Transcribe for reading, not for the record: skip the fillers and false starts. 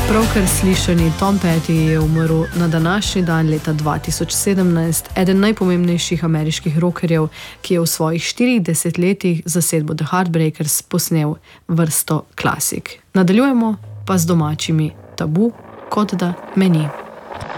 Pravkar slišani Tom Petty je umrl na današnji dan leta 2017, eden najpomembnejših ameriških rockerjev, ki je v svojih 40 letih zasedbo The Heartbreakers posnel vrsto klasik. Nadaljujemo pa z domačimi Tabu, Kot da me ni.